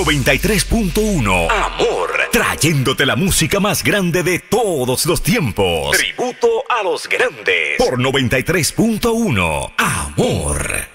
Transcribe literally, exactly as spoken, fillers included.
noventa y tres punto uno Amor, trayéndote la música más grande de todos los tiempos. Tributo a los grandes por noventa y tres punto uno Amor.